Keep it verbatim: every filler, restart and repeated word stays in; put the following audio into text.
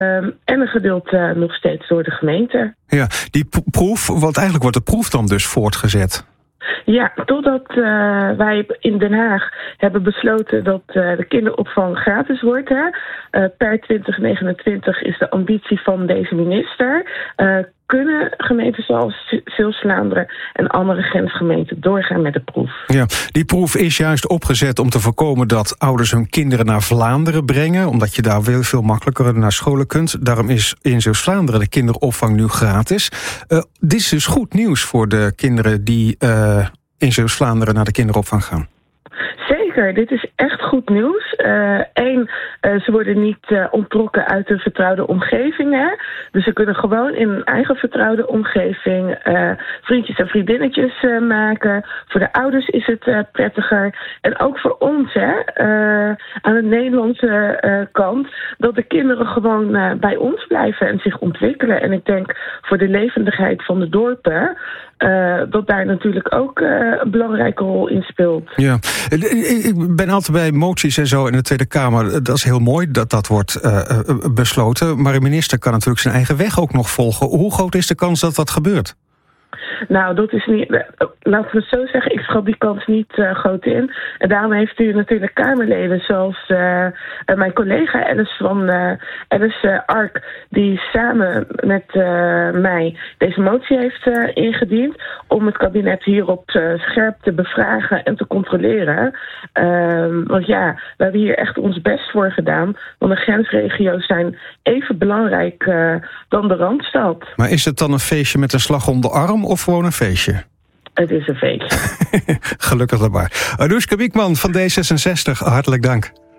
Um, en een gedeelte uh, nog steeds door de gemeente. Ja, die proef, want eigenlijk wordt de proef dan dus voortgezet. Ja, totdat uh, wij in Den Haag hebben besloten dat uh, de kinderopvang gratis wordt. Hè. Uh, per twintig negenentwintig is de ambitie van deze minister. Uh, kunnen gemeenten zoals Zeeuws-Vlaanderen en andere grensgemeenten doorgaan met de proef. Ja, die proef is juist opgezet om te voorkomen dat ouders hun kinderen naar Vlaanderen brengen, omdat je daar veel, veel makkelijker naar scholen kunt. Daarom is in Zeeuws-Vlaanderen de kinderopvang nu gratis. Uh, dit is dus goed nieuws voor de kinderen die uh, in Zeeuws-Vlaanderen naar de kinderopvang gaan. Zeker, dit is echt goed nieuws. Eén, uh, uh, ze worden niet uh, onttrokken uit hun vertrouwde omgeving. Hè? Dus ze kunnen gewoon in hun eigen vertrouwde omgeving uh, vriendjes en vriendinnetjes uh, maken. Voor de ouders is het uh, prettiger. En ook voor ons, hè, uh, aan de Nederlandse uh, kant, dat de kinderen gewoon uh, bij ons blijven en zich ontwikkelen. En ik denk voor de levendigheid van de dorpen, Uh, dat daar natuurlijk ook uh, een belangrijke rol in speelt. Ja, ik ben altijd bij moties en zo in de Tweede Kamer. Dat is heel mooi dat dat wordt uh, besloten. Maar een minister kan natuurlijk zijn eigen weg ook nog volgen. Hoe groot is de kans dat dat gebeurt? Nou, dat is niet. Laten we het zo zeggen, ik schat die kans niet uh, groot in. En daarom heeft u natuurlijk Kamerleden zoals uh, mijn collega Alice van uh, Alice uh, Ark, die samen met uh, mij deze motie heeft uh, ingediend om het kabinet hierop uh, scherp te bevragen en te controleren. Uh, want ja, we hebben hier echt ons best voor gedaan. Want de grensregio's zijn even belangrijk uh, dan de Randstad. Maar is het dan een feestje met een slag om de arm of gewoon een feestje? Het is een feestje. Gelukkig dan maar. Anoushka Biekman van D zesenzestig, hartelijk dank.